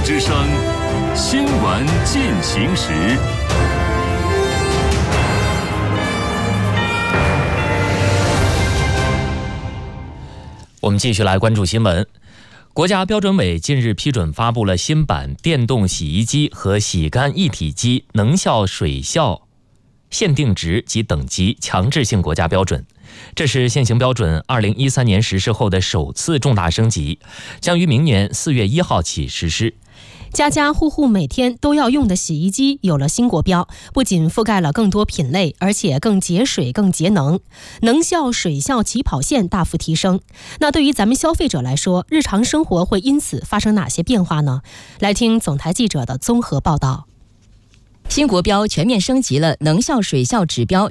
之声，新闻进行时。 我们继续来关注新闻。国家标准委近日批准发布了新版电动洗衣机和洗干一体机能效水效限定值及等级强制性国家标准，这是现行标准2013年实施后的首次重大升级，将于明年4月1号起实施。 家家户户每天都要用的洗衣机有了新国标，不仅覆盖了更多品类，而且更节水、更节能，能效水效起跑线大幅提升。那对于咱们消费者来说，日常生活会因此发生哪些变化呢？来听总台记者的综合报道。 新国标全面升级了能效水效指标